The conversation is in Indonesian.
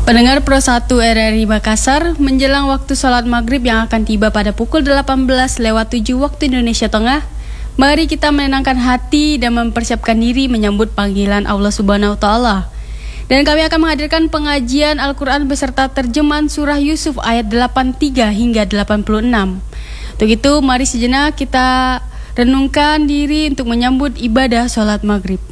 Pendengar Pro 1 RRI Makassar, menjelang waktu sholat maghrib yang akan tiba pada pukul 18:07 waktu Indonesia Tengah, mari kita menenangkan hati dan mempersiapkan diri menyambut panggilan Allah Subhanahu wa Ta'ala. Dan kami akan menghadirkan pengajian Al-Quran beserta terjemahan surah Yusuf ayat 83 hingga 86. Untuk itu, mari sejenak kita renungkan diri untuk menyambut ibadah sholat maghrib.